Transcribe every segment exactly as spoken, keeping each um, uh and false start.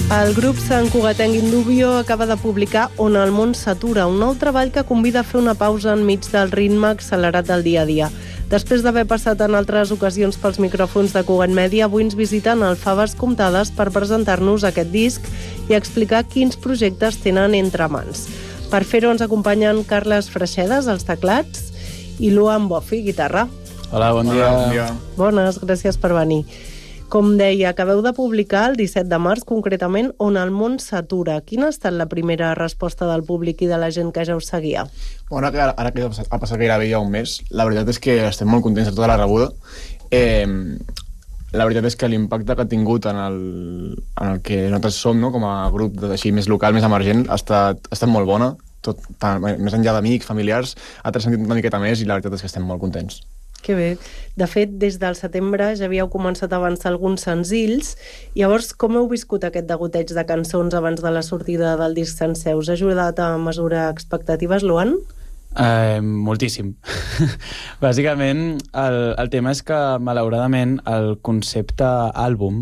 El grup Sant Cugatenc Indubio acaba de publicar On el món s'atura, un nou treball que convida a fer una pausa enmig del ritme accelerat del dia a dia. Després d'haver passat en altres ocasions pels micròfons de Cugat Mèdia, avui ens visiten al Faves Comptades per presentar-nos aquest disc i explicar quins projectes tenen entre mans. Per fer-ho ens acompanyen Carles Freixedes, als teclats, i Luan Bofi, guitarra. Hola, bon dia. Hola, bon dia. Bones, gràcies per venir. Com deia, acabeu de publicar el disset de març, concretament, On el món s'atura. Quina ha estat la primera resposta del públic i de la gent que ja us seguia? Bueno, ara, ara que ha passat gairebé ja un mes, la veritat és que estem molt contents de tota la rebuda. Eh, la veritat és que l'impacte que ha tingut en el, en el que nosaltres som, no?, com a grup així més local, més emergent, ha estat, ha estat molt bona. Tot, tant, més enllà d'amics, familiars, ha transcendit una miqueta més i la veritat és que estem molt contents. Que bé. De fet, des del setembre ja havíeu començat a avançar alguns senzills. Llavors, com heu viscut aquest degoteig de cançons abans de la sortida del disc sencer? Us ha ajudat a mesurar expectatives, Luan? Eh, moltíssim. Bàsicament, el, el tema és que, malauradament, el concepte àlbum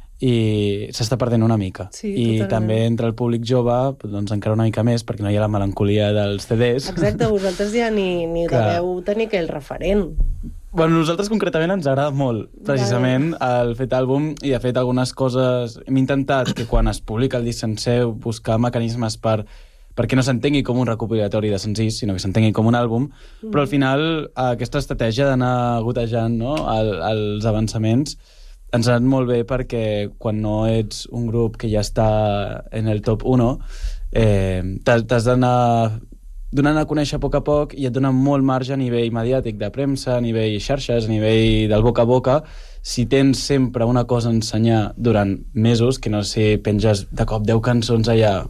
i s'està perdent una mica. Sí, i totalment. també entre el públic jove, doncs encara una mica més, perquè no hi ha la melancolia dels C Ds. Exacte, vosaltres ja ni, ni Que... deveu tenir aquell referent. Bueno, nosaltres concretament ens agrada molt, precisament, el fet àlbum, i de fet algunes coses... Hem intentat que quan es publica el disc sencer buscar mecanismes per perquè no s'entengui com un recopilatori de senzills, sinó que s'entengui com un àlbum, mm. però al final aquesta estratègia d'anar gotejant, no?, el, els avançaments ens ha anat molt bé, perquè quan no ets un grup que ja està en el top u, eh, t'has d'anar donant a conèixer a poc a poc i et dona molt marge a nivell mediàtic de premsa, a nivell xarxes, a nivell del boca a boca. Si tens sempre una cosa a ensenyar durant mesos, que no sé, penges de cop deu cançons allà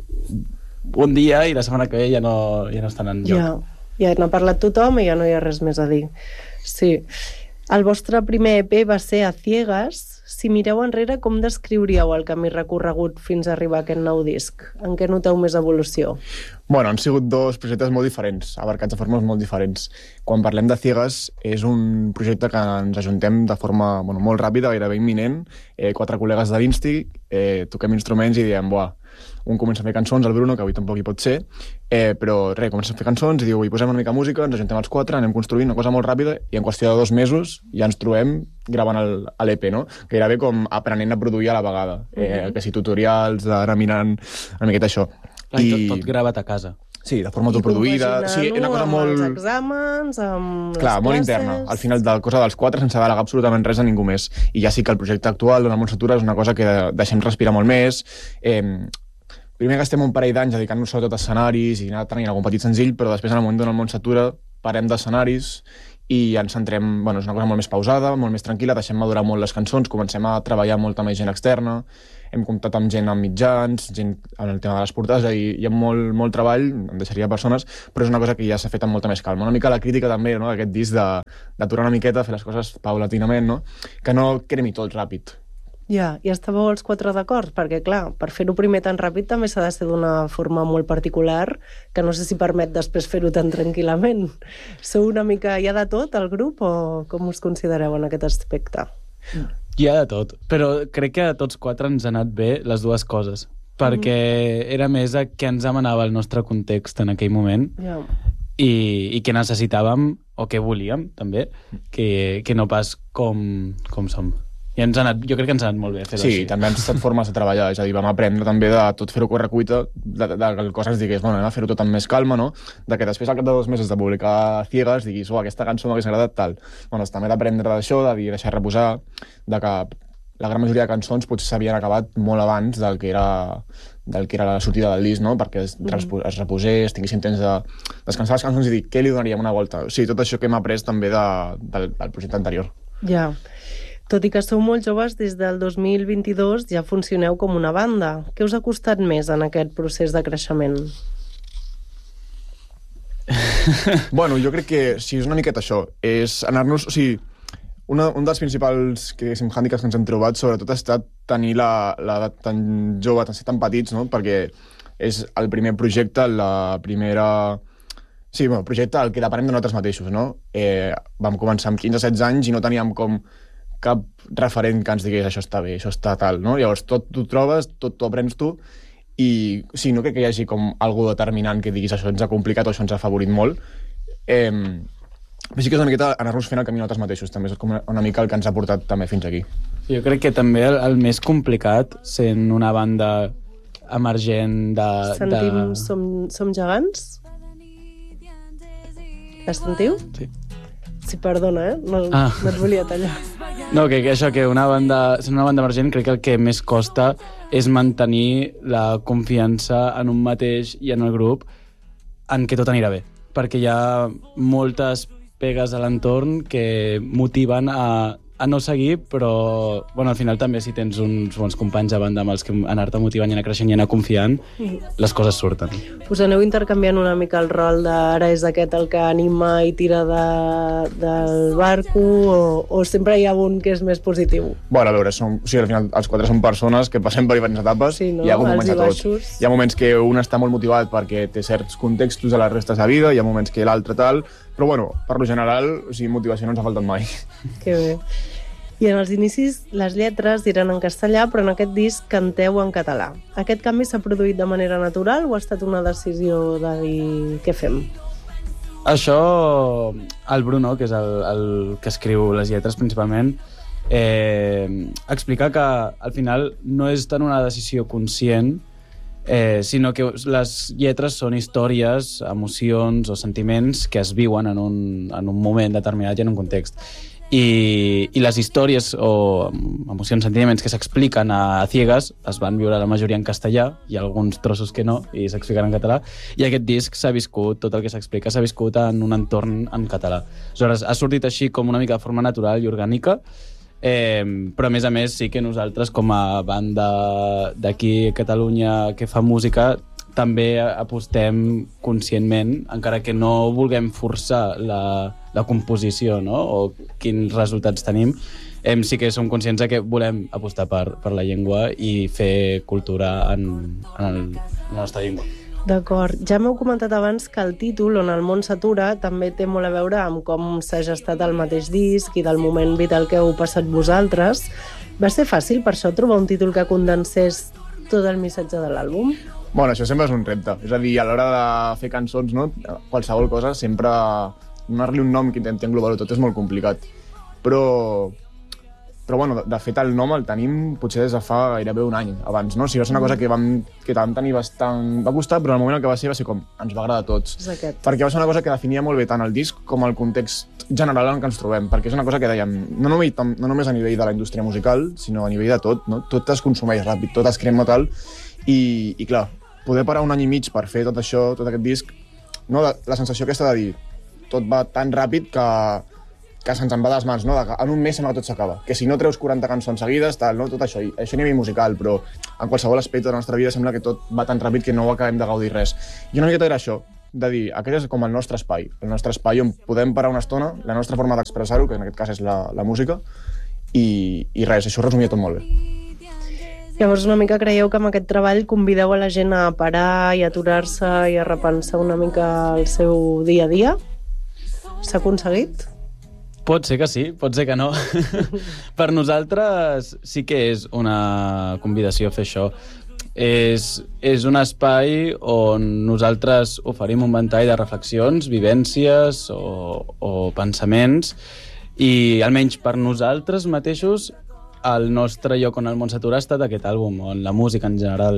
un dia i la setmana que ve ja no, ja no estan en lloc. Ja, ja n'ha parlat tothom i ja no hi ha res més a dir. Sí. El vostre primer E P va ser A Ciegas. Si mireu enrere, com descriuríeu el camí recorregut fins a arribar a aquest nou disc? En què noteu més evolució? Bueno, han sigut dos projectes molt diferents, abarcats de formes molt diferents. Quan parlem de Ciegas, és un projecte que ens ajuntem de forma bueno, molt ràpida, gairebé imminent, eh, quatre col·legues de l'Insti, eh, toquem instruments i diem, buah, un comença a fer cançons, el Bruno, que avui tampoc hi pot ser, eh, però res, comença a fer cançons i diu, hi posem una mica música, ens ajuntem els quatre, anem construint una cosa molt ràpida i en qüestió de dos mesos ja ens trobem gravant l'E P, no? Gairebé com aprenent a produir a la vegada. Eh, uh-huh. Que si tutorials, d'anar mirant una miqueta això. I tot, tot gravat a casa. Sí, de forma autoproduïda. Sí, una cosa amb molt... els exàmens, amb Clar, les molt classes... interna. Al final, de la cosa dels quatre, sense delegar absolutament res a ningú més. I ja sí que el projecte actual d'On el món s'atura és una cosa que deixem respirar molt més. Eh, primer que estem un parell d'anys dedicant-nos sobretot a escenaris i anar tenint algun petit senzill, però després, en el moment d'On el món s'atura, parem d'escenaris i ens centrem... Bueno, és una cosa molt més pausada, molt més tranquil·la, deixem madurar molt les cançons, comencem a treballar molta més gent externa, hem comptat amb gent amb mitjans, gent en el tema de les portades, i hi ha molt, molt treball, em deixaria persones, però és una cosa que ja s'ha fet amb molta més calma. Una mica la crítica també, no?, d'aquest disc d'aturar una miqueta, fer les coses paulatinament, no?, que no cremi tot ràpid. Ja, i estàveu els quatre d'acord? Perquè, clar, per fer-ho primer tan ràpid també s'ha de ser d'una forma molt particular, que no sé si permet després fer-ho tan tranquil·lament. Sou una mica... Hi ha de tot, el grup, o com us considereu en aquest aspecte? Hi ha de tot, però crec que a tots quatre ens ha anat bé les dues coses, perquè mm. era més a què ens demanava el nostre context en aquell moment, ja. i, i què necessitàvem, o què volíem, també, que, que no pas com, com som. I ens ha anat, jo crec que ens ha anat molt bé fer-ho sí, així. Sí, també han estat formes de treballar, és a dir, vam aprendre també de tot fer-ho correcuita, de, de, de que el cos ens digués, bueno, anem a fer-ho tot amb més calma, no? De que després, al cap de dos mesos de publicar Ciegas, diguis, oh, aquesta cançó m'hagués agradat tal. Bueno, també d'aprendre d'això, de dir, deixar reposar, de que la gran majoria de cançons potser s'havien acabat molt abans del que era, del que era la sortida del disc, no? Perquè es, mm. es reposés, tinguessin temps de descansar les cançons i dir, què li donaríem una volta? O sigui, tot això que hem après també de, del, del projecte anterior. Ja. Tot i que sou molt joves, des del dos mil vint-i-dos ja funcioneu com una banda. Què us ha costat més en aquest procés de creixement? Bueno, jo crec que sí, és una miqueta això. És anar-nos... O sigui, una, un dels principals hàndicaps que ens hem trobat sobretot ha estat tenir l'edat tan jove, tan ser tan petits, no? Perquè és el primer projecte, la primera... Sí, bueno, projecte al que depenem de nosaltres mateixos, no? Eh, vam començar amb quinze setze anys i no teníem com cap referent que ens digués això està bé, això està tal, no? Llavors tot t'ho trobes, tot t'ho aprens tu, i sí, no crec que hi hagi com algú determinant que diguis això ens ha complicat o això ens ha afavorit molt. Eh, però sí que és una miqueta anar-nos fent el camí nosaltres mateixos, també és com una mica el que ens ha portat també fins aquí. Jo crec que també el, el més complicat, sent una banda emergent de... Sentim de... Som, som gegants? La sentiu? Sí. Sí, perdona, eh? No, Ah. no et volia tallar. No, que, que això, que una banda, sent una banda emergent, crec que el que més costa és mantenir la confiança en un mateix i en el grup en què tot anirà bé. Perquè hi ha moltes pegues a l'entorn que motiven a, a no seguir, però bueno, al final també si tens uns bons companys a banda amb els que anar-te motivant i anar creixent i anar confiant, les coses surten. Us aneu intercanviant una mica el rol de ara és aquest el que anima i tira de, del barco o, o sempre hi ha un que és més positiu? Bueno, a veure, som, o sigui, al final els quatre són persones que passem per diferents etapes, Sí, no? hi ha moments Alts i de tot. baixos. Hi ha moments que un està molt motivat perquè té certs contextos a les restes de vida, hi ha moments que l'altre tal, però bueno, per lo general, o sigui, motivació no ens ha faltat mai. Que bé. I en els inicis les lletres diran en castellà, però en aquest disc canteu en català. Aquest canvi s'ha produït de manera natural o ha estat una decisió de dir què fem? Això, el Bruno, que és el, el que escriu les lletres principalment, eh, explica que al final no és tant una decisió conscient, eh, sinó que les lletres són històries, emocions o sentiments que es viuen en un, en un moment determinat i en un context. I, i les històries o emocions, sentiments que s'expliquen a, a ciegues es van viure la majoria en castellà, hi ha alguns trossos que no i s'expliquen en català, i aquest disc s'ha viscut, tot el que s'explica s'ha viscut en un entorn en català. Aleshores, ha sortit així com una mica de forma natural i orgànica, eh, però a més a més sí que nosaltres com a banda d'aquí a Catalunya que fa música també apostem conscientment, encara que no vulguem forçar la, la composició, no? O quins resultats tenim, eh, sí que som conscients de que volem apostar per, per la llengua i fer cultura en, en, el, en la nostra llengua. D'acord. Ja m'heu comentat abans que el títol, On el món s'atura, també té molt a veure amb com s'ha gestat el mateix disc i del moment vital que heu passat vosaltres. Va ser fàcil, per això, trobar un títol que condensés tot el missatge de l'àlbum? Bueno, això sempre és un repte. És a dir, a l'hora de fer cançons, no? Qualsevol cosa, sempre donar-li un nom que intenti englobar-ho tot és molt complicat. Però, però bueno, de, de fet, el nom el tenim potser des de fa gairebé un any abans, no? O sigui, va ser una cosa que vam, que vam tenir bastant... Va costar, però el moment en què va ser va ser com ens va agradar a tots. És aquest. Perquè va ser una cosa que definia molt bé tant el disc com el context general en què ens trobem, perquè és una cosa que dèiem, no només, no només a nivell de la indústria musical, sinó a nivell de tot, no? Tot es consumeix ràpid, tot es crema tal, i, i clar, poder parar un any i mig per fer tot això, tot aquest disc, no, la sensació aquesta de dir tot va tan ràpid que, que se'ns en va de les mans, no? De que en un mes sembla que tot s'acaba, que si no treus quaranta cançons seguides, tal, no? Tot això, i això a nivell musical, però en qualsevol aspecte de la nostra vida sembla que tot va tan ràpid que no ho acabem de gaudir res. I una miqueta era això, de dir, aquest és com el nostre espai, el nostre espai on podem parar una estona, la nostra forma d'expressar-ho, que en aquest cas és la, la música, i, i res, això ho resumia tot molt bé. Llavors, una mica creieu que amb aquest treball convideu a la gent a parar i aturar-se i a repensar una mica el seu dia a dia? S'ha aconseguit? Pot ser que sí, pot ser que no. Per nosaltres sí que és una convidació a fer això. És, és un espai on nosaltres oferim un ventall de reflexions, vivències o, o pensaments, i almenys per nosaltres mateixos el nostre lloc on el món s'atura ha estat aquest àlbum, on la música en general,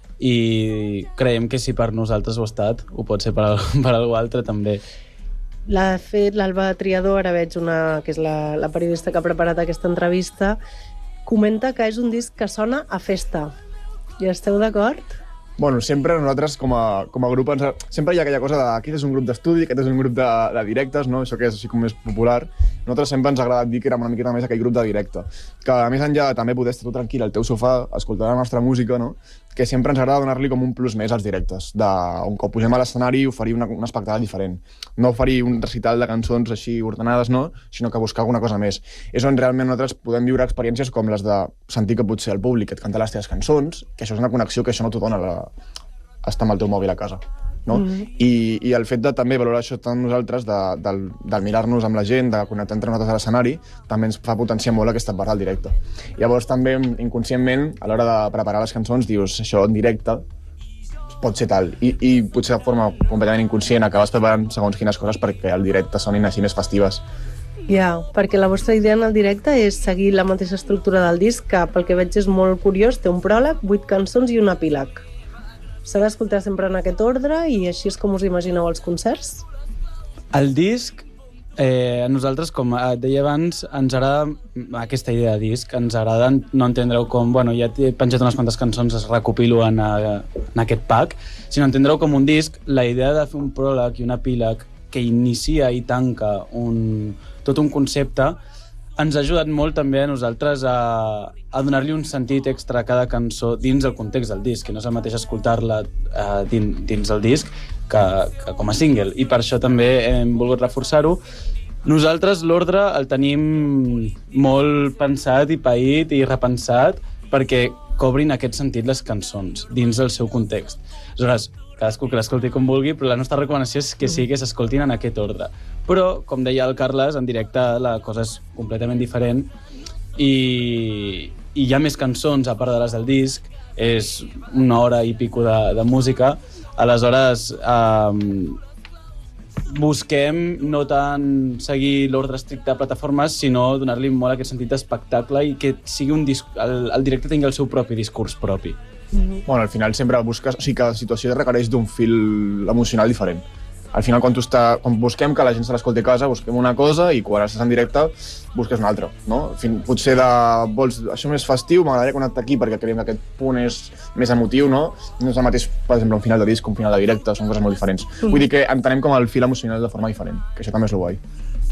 i creiem que si per nosaltres ho ha estat, ho pot ser per, per algú altre també. L'ha fet l'Alba Triador, ara veig una, que és la, la periodista que ha preparat aquesta entrevista, comenta que és un disc que sona a festa. I esteu d'acord? Bueno, sempre nosaltres com a, com a grup ens, sempre hi ha aquella cosa de aquest és un grup d'estudi, aquest és un grup de, de directes, no? Això que és així com més popular. Nosaltres sempre ens ha agradat dir que érem una miqueta més aquell grup de directe. Que a més enllà també poder estar tu tranquil al teu sofà, escoltar la nostra música, no? Que sempre ens agrada donar-li com un plus més als directes. De, un cop pugem a l'escenari oferir una, un espectacle diferent. No oferir un recital de cançons així ordenades, no? Sinó que buscar alguna cosa més. És on realment nosaltres podem viure experiències com les de sentir que potser el públic et canta les teves cançons, que això és una connexió que això no t'ho dona la... estar amb el teu mòbil a casa. no? Mm. I, I el fet de també valorar això tant nosaltres, de, del, del mirar-nos amb la gent, de connectar entre nosaltres a l'escenari, també ens fa potenciar molt aquesta part del directe. Llavors també, inconscientment, a l'hora de preparar les cançons, dius, això en directe pot ser tal. I, i potser de forma completament inconscient acabes preparant segons quines coses perquè el directe sonin així més festives. Ja, yeah, perquè la vostra idea en el directe és seguir la mateixa estructura del disc, que pel que veig és molt curiós, té un pròleg, vuit cançons i un epíleg. S'ha d'escoltar sempre en aquest ordre i així és com us imagineu els concerts? El disc, eh, a nosaltres, com et deia abans, ens agrada aquesta idea de disc, ens agrada no entendre-ho com, bueno, ja he penjat unes quantes cançons, es recopilo en, a, en aquest pack, sinó entendre-ho com un disc, la idea de fer un pròleg i un epíleg que inicia i tanca un, tot un concepte, ens ha ajudat molt també a nosaltres a, a donar-li un sentit extra a cada cançó dins el context del disc, que no és el mateix escoltar-la uh, dins, dins del disc que, que com a single, i per això també hem volgut reforçar-ho. Nosaltres l'ordre el tenim molt pensat i paït i repensat perquè cobrin aquest sentit les cançons dins del seu context. Aleshores, cadascú que l'escolti com vulgui, però la nostra recomanació és que sí que s'escoltin en aquest ordre. Però, com deia el Carles, en directe la cosa és completament diferent i, i hi ha més cançons a part de les del disc, és una hora i pico de, de música, aleshores eh, busquem no tant seguir l'ordre estricte de plataformes, sinó donar-li molt aquest sentit d'espectacle i que sigui un disc, el, el directe tingui el seu propi discurs propi. Mm-hmm. Bueno, al final sempre busques... O sigui, cada situació requereix d'un fil emocional diferent. Al final, quan, tu està, quan busquem que la gent se l'escolti a casa, busquem una cosa i quan estàs en directe busques una altra, no? Fin, potser de... Vols això més festiu, m'agradaria connectar aquí perquè creiem que aquest punt és més emotiu, no? No és el mateix, per exemple, un final de disc que un final de directe, són coses molt diferents. Mm. Vull dir que entenem com el fil emocional de forma diferent, que això també és el guai.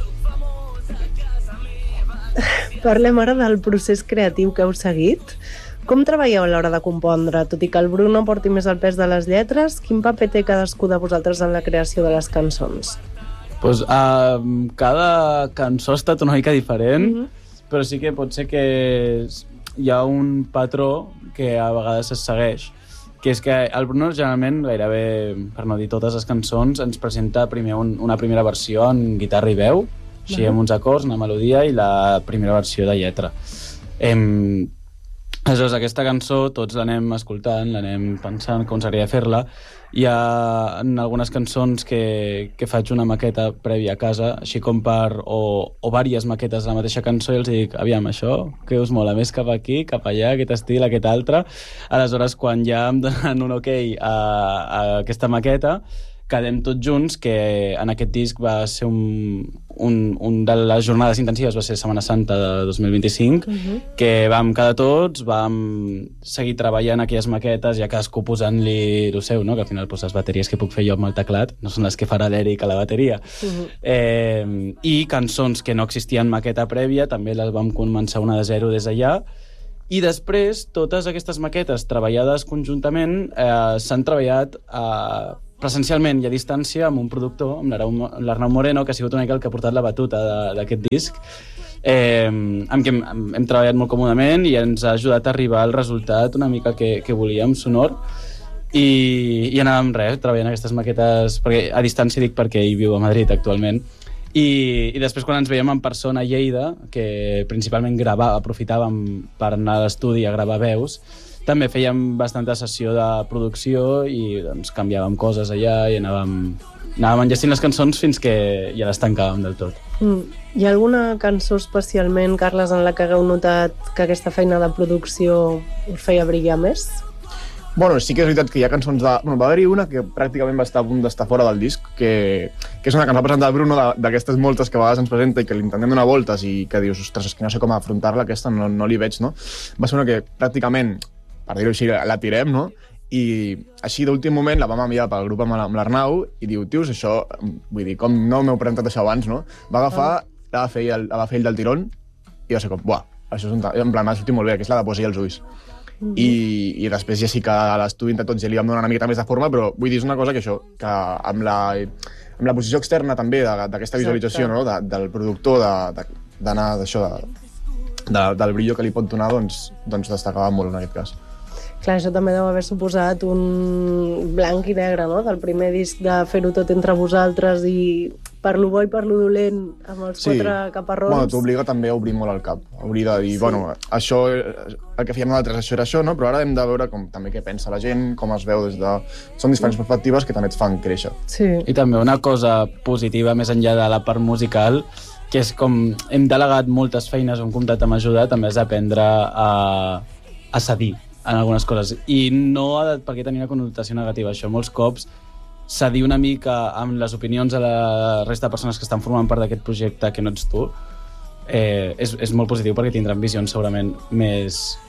Parlem ara del procés creatiu que heu seguit. Com treballeu a l'hora de compondre? Tot i que el Bruno porti més el pes de les lletres, quin paper té cadascú de vosaltres en la creació de les cançons? Pues, uh, cada cançó ha estat una mica diferent, mm-hmm. però sí que pot ser que hi ha un patró que a vegades es segueix, que és que el Bruno generalment, gairebé, per no dir totes les cançons, ens presenta primer un, una primera versió en guitarra i veu, així uh-huh. amb uns acords, una melodia i la primera versió de lletra. Em... Aleshores, aquesta cançó tots l'anem escoltant, l'anem pensant com s'hauria de fer-la. Hi ha en algunes cançons que, que faig una maqueta prèvia a casa, així com per... o, o diverses maquetes de la mateixa cançó, i els dic, aviam, això, què us mola? Més cap aquí, cap allà, aquest estil, aquest altre. Aleshores, quan ja em donen un ok a, a aquesta maqueta, quedem tots junts, que en aquest disc va ser un, un, un de les jornades intensives, va ser Setmana Santa de dos mil vint-i-cinc, uh-huh. que vam quedar tots, vam seguir treballant aquelles maquetes, ja cadascú posant-li el seu, no? Que al final pues, les bateries que puc fer jo amb el teclat no són les que farà l'Eric a la bateria. Uh-huh. Eh, I cançons que no existien maqueta prèvia, també les vam començar una de zero des d'allà, i després totes aquestes maquetes treballades conjuntament eh, s'han treballat a eh, presencialment i a distància amb un productor, amb l'Arnau Moreno, que ha sigut una mica el que ha portat la batuta d'aquest disc, eh, amb què hem, hem treballat molt còmodament i ens ha ajudat a arribar al resultat una mica que, que volíem, sonor, i, i anàvem res, treballant aquestes maquetes, perquè a distància dic perquè hi viu a Madrid actualment, i, i després quan ens veiem en persona a Lleida, que principalment gravar, aprofitàvem per anar a l'estudi a gravar veus, també fèiem bastanta sessió de producció i doncs, canviàvem coses allà i anàvem, anàvem enllestint les cançons fins que ja les tancàvem del tot. Mm. Hi ha alguna cançó especialment, Carles, en la que hagueu notat que aquesta feina de producció us feia brillar més? Bueno, sí que és veritat que hi ha cançons de... Bueno, va haver-hi una que pràcticament va estar a punt d'estar fora del disc, que, que és una que ens va presentar el Bruno, d'aquestes moltes que a vegades ens presenta i que li intentem donar voltes i que dius, ostres, és que no sé com afrontar-la, aquesta no, no li veig, no? Va ser una que pràcticament, per dir-ho així, la tirem, no? I així d'últim moment la vam enviar pel grup amb l'Arnau i diu, tios, això, vull dir, com no m'heu presentat això abans, no? Va agafar, oh. la va fer ell, la va fer ell del tirón i va ser com, buah, això és un... En plan, m'ha sortit molt bé, que és la de poesia als ulls. Mm-hmm. I, I després ja sí que a l'estudi entre tots ja li vam donar una miqueta més de forma, però vull dir, és una cosa que això, que amb la, amb la posició externa també d'aquesta visualització, no? De, del productor, d'anar d'això, de, de, del brillo que li pot donar, doncs, doncs destacava molt en aquest cas. Clar, això també deu haver suposat un blanc i negre, no?, del primer disc, de fer-ho tot entre vosaltres i per lo bo i per lo dolent, amb els Sí. quatre caparrons. Bueno, t'obliga també a obrir molt el cap, a obrir de dir, Sí. bueno, això, el que fèiem nosaltres, això era això, no? Però ara hem de veure com, també què pensa la gent, com es veu des de... Són diferents perspectives que també et fan créixer. Sí. I també una cosa positiva, més enllà de la part musical, que és com hem delegat moltes feines, hem comptat amb ajuda, també és aprendre a, a cedir en algunes coses. I no ha de, perquè tenia una connotació negativa, això. Molts cops cedir una mica amb les opinions de la resta de persones que estan formant part d'aquest projecte, que no ets tu, eh, és, és molt positiu perquè tindran visions segurament més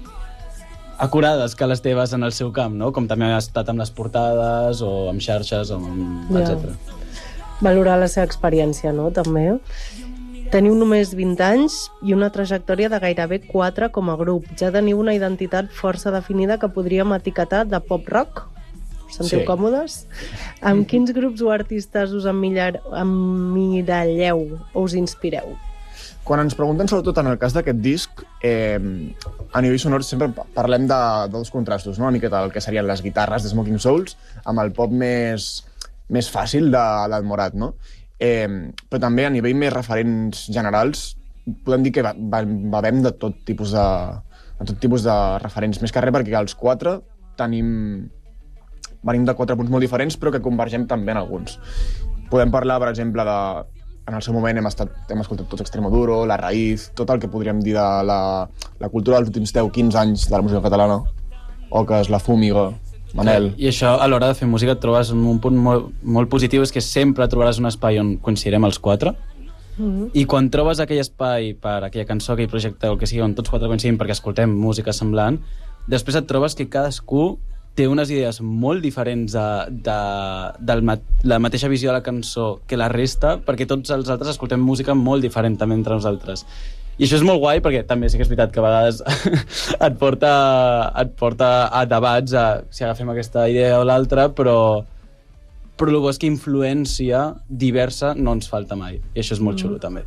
acurades que les teves en el seu camp, no? Com també ha estat amb les portades o amb xarxes, o amb... Ja. etcètera. Valorar la seva experiència, no?, també. Teniu només vint anys i una trajectòria de gairebé quatre com a grup. Ja teniu una identitat força definida que podríem etiquetar de pop-rock. Us sentiu Sí. còmodes? Amb quins grups o artistes us emmirall- emmiralleu o us inspireu? Quan ens pregunten, sobretot en el cas d'aquest disc, eh, a nivell sonor sempre parlem de, de dos contrastos, no? Una miqueta el que serien les guitarres de Smoking Souls amb el pop més, més fàcil de, del Morat, no? Eh, però també a nivell més referents generals podem dir que va, va, bevem de tot tipus de, de tot tipus de referents, més que res perquè els quatre tenim venim de quatre punts molt diferents però que convergem també en alguns. Podem parlar, per exemple, de en el seu moment hem, estat, hem escoltat tots Extremoduro, La Raïz, tot el que podríem dir de la, la cultura dels últims deu quinze anys de la música catalana, Oques, La Fúmiga, Manel... I això, a l'hora de fer música, et trobes en un punt molt, molt positiu, és que sempre trobaràs un espai on coincidirem els quatre, Mm-hmm. i quan trobes aquell espai per aquella cançó, aquell projecte, o el que sigui, on tots quatre coincidim perquè escoltem música semblant, després et trobes que cadascú té unes idees molt diferents de, de, de la mateixa visió de la cançó que la resta, perquè tots els altres escoltem música molt diferent també entre nosaltres. I això és molt guai, perquè també sí que és veritat que a vegades et porta, et porta a debats, a si agafem aquesta idea o l'altra, però, però el bo és que influència diversa no ens falta mai. I això és molt xulo, també.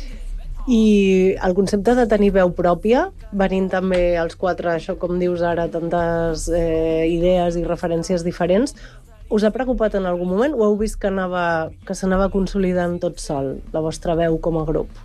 I el concepte de tenir veu pròpia, venint també els quatre, això com dius ara, tantes eh, idees i referències diferents, us ha preocupat en algun moment o heu vist que, anava, que s'anava consolidant tot sol, la vostra veu com a grup,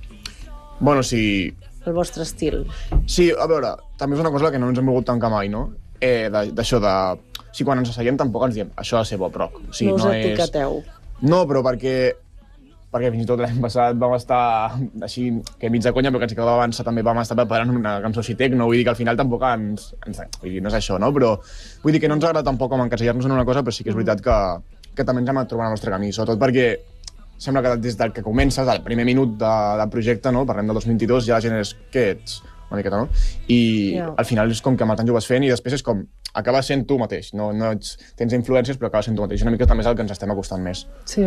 Bueno, sí, el vostre estil? sí, a veure, també és una cosa que no ens hem volgut tancar mai, no? Eh, de- d'això de... O sigui, quan ens asseiem tampoc ens diem això ha de ser pop rock. O sigui, No us no és... etiqueteu. No, però perquè perquè fins i tot l'any passat vam estar així, que mig de conya, però que ens quedava avançar també vam estar preparant una cançó així tecno, vull dir que al final tampoc ens... ens vull dir, no és això, no? Però vull dir que no ens agrada tampoc com encasellar-nos en una cosa, però sí que és veritat que, que també ens hem anat trobant el nostre camí, sobretot perquè sembla que des del que comences, del primer minut de, del projecte, no? Parlem del dos mil vint-i-dos, ja la gent és, què ets? Una miqueta, no? I Ja. al final és com que amb el temps ho vas fent i després és com, acabes sent tu mateix, no, no ets, tens influències però acabes sent tu mateix, una miqueta més el que ens estem acostant més. Sí.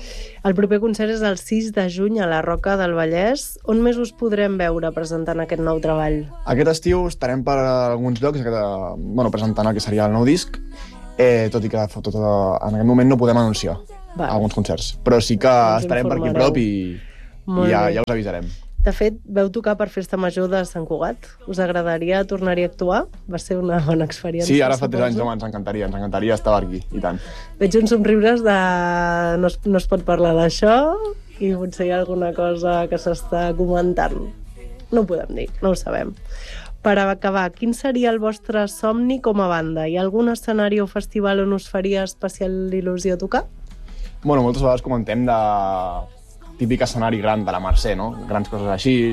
El proper concert és el sis de juny a la Roca del Vallès. On més us podrem veure presentant aquest nou treball? Aquest estiu estarem per alguns llocs aquest, eh, bueno, presentant el que seria el nou disc, eh, tot i que tot, tot, en aquest moment no podem anunciar Va. alguns concerts, però sí que Ens estarem per aquí a informareu. prop i, Molt i ja, bé. ja us avisarem. De fet, veu tocar per Festa Major de Sant Cugat. Us agradaria tornar-hi a actuar? Va ser una bona experiència. Sí, ara fa tres suposo. anys, home, ens encantaria, ens encantaria estar aquí, i tant. Veig uns somriures de... No es, no es pot parlar d'això i potser hi ha alguna cosa que s'està comentant. No ho podem dir, no ho sabem. Per acabar, quin seria el vostre somni com a banda? Hi ha algun escenari o festival on us faria especial il·lusió tocar? Bueno, moltes vegades comentem de típic escenari gran de la Mercè, no? Grans coses així,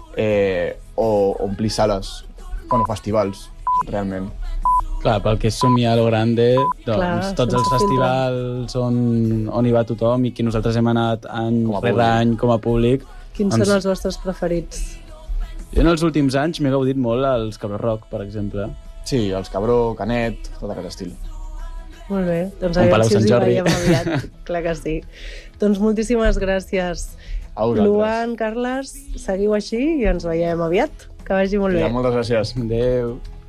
eh, o omplir sales, bueno, festivals, realment. Clar, pel que és somiar a lo grande, doncs Clar, tots els sense festivals on, on hi va tothom i que nosaltres hem anat any Com a rere públic. any com a públic. Quins doncs, són els vostres preferits? Jo en els últims anys m'he gaudit molt als Cabra Rock, per exemple. Sí, els Cabró, Canet, tot aquest estil. Molt bé, doncs Un aviam Palau si us Sant hi Jordi. veiem aviat. Clar que sí. Doncs moltíssimes gràcies. A vosaltres. Luan, Carles, seguiu així i ens veiem aviat. Que vagi molt Ja, bé. moltes gràcies. Adéu.